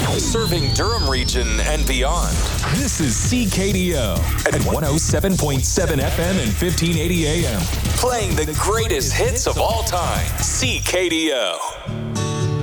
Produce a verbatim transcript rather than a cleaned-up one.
Serving Durham region and beyond. This is C K D O at one oh seven point seven F M and fifteen eighty A M. Playing the greatest hits of all time. C K D O.